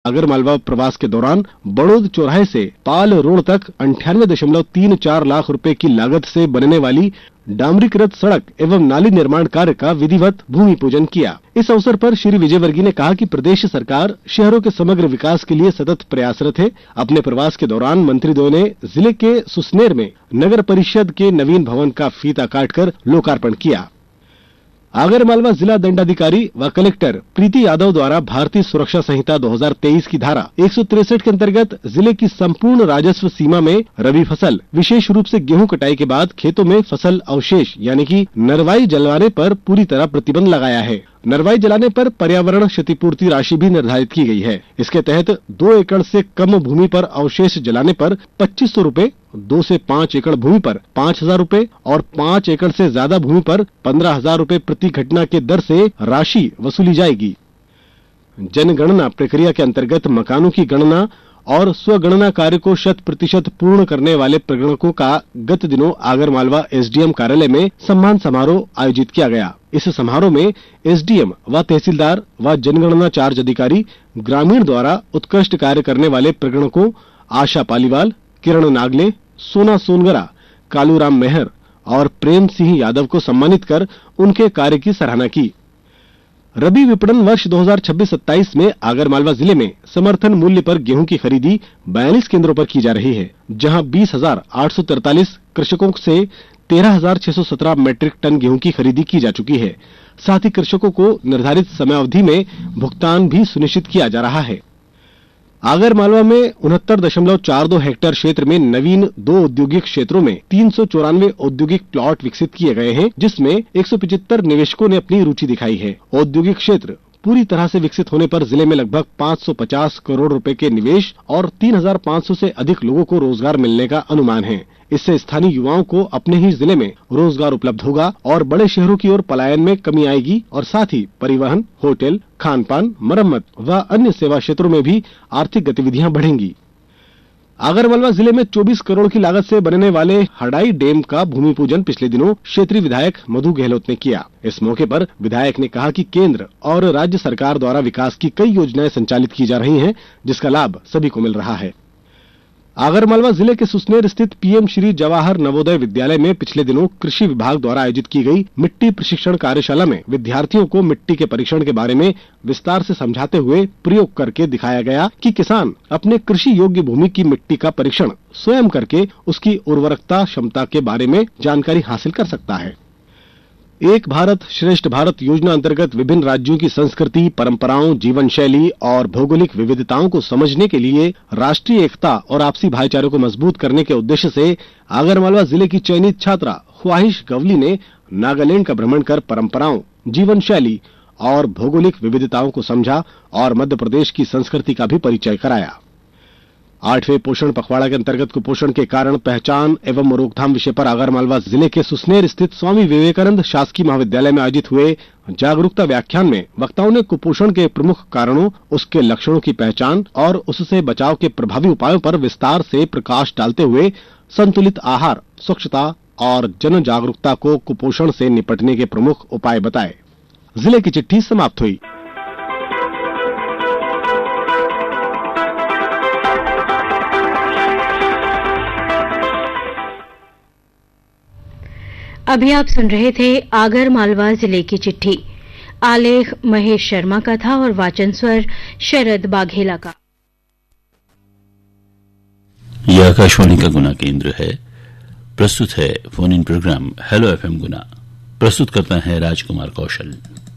आगरमालवा प्रवास के दौरान बड़ौद चौराहे से पाल रोड तक 98.34 लाख रुपए की लागत से बनने वाली डामरीकृत सड़क एवं नाली निर्माण कार्य का विधिवत भूमि पूजन किया। इस अवसर पर श्री विजयवर्गीय ने कहा कि प्रदेश सरकार शहरों के समग्र विकास के लिए सतत प्रयासरत है। अपने प्रवास के दौरान मंत्रीद्वय ने जिले के सुसनेर में नगर परिषद के नवीन भवन का फीता काटकर लोकार्पण किया। आगरमालवा जिला दंडाधिकारी व कलेक्टर प्रीति यादव द्वारा भारतीय सुरक्षा संहिता 2023 की धारा 163 के अंतर्गत जिले की संपूर्ण राजस्व सीमा में रबी फसल विशेष रूप से गेहूं कटाई के बाद खेतों में फसल अवशेष यानी कि नरवाई जलवाने पर पूरी तरह प्रतिबंध लगाया है। नरवाई जलाने पर पर्यावरण क्षतिपूर्ति राशि भी निर्धारित की गई है। इसके तहत 2 एकड़ से कम भूमि पर अवशेष जलाने पर 2500 रूपए, 2 से 5 एकड़ भूमि पर 5000 रूपए और 5 एकड़ से ज्यादा भूमि पर 15,000 रूपए प्रति घटना के दर से राशि वसूली जाएगी। जनगणना प्रक्रिया के अंतर्गत मकानों की गणना और स्वगणना कार्य को 100% पूर्ण करने वाले प्रगणकों का गत दिनों आगरमालवा एसडीएम कार्यालय में सम्मान समारोह आयोजित किया गया। इस समारोह में एसडीएम व तहसीलदार व जनगणना चार्ज अधिकारी ग्रामीण द्वारा उत्कृष्ट कार्य करने वाले प्रगणकों आशा पालीवाल, किरण नागले, सोना सोनगरा, कालूराम मेहर और प्रेम सिंह यादव को सम्मानित कर उनके कार्य की सराहना की। रबी विपणन वर्ष 2026-27 में आगरमालवा जिले में समर्थन मूल्य पर गेहूं की खरीदी 42 केंद्रों पर की जा रही है, जहां 20,843 कृषकों से 13,617 मैट्रिक टन गेहूं की खरीदी की जा चुकी है। साथ ही कृषकों को निर्धारित समयावधि में भुगतान भी सुनिश्चित किया जा रहा है। आगरमालवा में 69.42 हेक्टेयर क्षेत्र में नवीन 2 औद्योगिक क्षेत्रों में 394 औद्योगिक प्लॉट विकसित किए गए हैं, जिसमें 175 निवेशकों ने अपनी रुचि दिखाई है। औद्योगिक क्षेत्र पूरी तरह से विकसित होने पर जिले में लगभग 550 करोड़ रुपए के निवेश और 3,500 से अधिक लोगों को रोजगार मिलने का अनुमान है। इससे स्थानीय युवाओं को अपने ही जिले में रोजगार उपलब्ध होगा और बड़े शहरों की ओर पलायन में कमी आएगी और साथ ही परिवहन, होटल, खान-पान, मरम्मत व अन्य सेवा क्षेत्रों में भी आर्थिक गतिविधियां बढ़ेंगी। आगरमालवा जिले में 24 करोड़ की लागत से बनने वाले हडाई डैम का भूमि पूजन पिछले दिनों क्षेत्रीय विधायक मधु गहलोत ने किया। इस मौके पर विधायक ने कहा कि केंद्र और राज्य सरकार द्वारा विकास की कई योजनाएं संचालित की जा रही हैं, जिसका लाभ सभी को मिल रहा है। आगरमालवा जिले के सुसनेर स्थित पीएम श्री जवाहर नवोदय विद्यालय में पिछले दिनों कृषि विभाग द्वारा आयोजित की गई मिट्टी प्रशिक्षण कार्यशाला में विद्यार्थियों को मिट्टी के परीक्षण के बारे में विस्तार से समझाते हुए प्रयोग करके दिखाया गया कि किसान अपने कृषि योग्य भूमि की मिट्टी का परीक्षण स्वयं करके उसकी उर्वरकता क्षमता के बारे में जानकारी हासिल कर सकता है। एक भारत श्रेष्ठ भारत योजना अंतर्गत विभिन्न राज्यों की संस्कृति, परंपराओं, जीवन शैली और भौगोलिक विविधताओं को समझने के लिए राष्ट्रीय एकता और आपसी भाईचारे को मजबूत करने के उद्देश्य से आगरमालवा जिले की चयनित छात्रा ख्वाहिश गवली ने नागालैंड का भ्रमण कर परंपराओं, जीवन शैली और भौगोलिक विविधताओं को समझा और मध्य प्रदेश की संस्कृति का भी परिचय कराया। 8वें पोषण पखवाड़ा के अंतर्गत कुपोषण के कारण पहचान एवं रोकथाम विषय पर आगरमालवा जिले के सुसनेर स्थित स्वामी विवेकानंद शासकीय महाविद्यालय में आयोजित हुए जागरूकता व्याख्यान में वक्ताओं ने कुपोषण के प्रमुख कारणों, उसके लक्षणों की पहचान और उससे बचाव के प्रभावी उपायों पर विस्तार से प्रकाश डालते हुए संतुलित आहार, स्वच्छता और जन जागरूकता को कुपोषण से निपटने के प्रमुख उपाय बताए। जिले की चिट्ठी समाप्त हुई। अभी आप सुन रहे थे आगरमालवा जिले की चिट्ठी। आलेख महेश शर्मा का था और वाचन स्वर शरद बाघेला का। यह आकाशवाणी का गुना केंद्र है। प्रस्तुत है phone in programme hello FM गुना। प्रस्तुत करता है राजकुमार कौशल।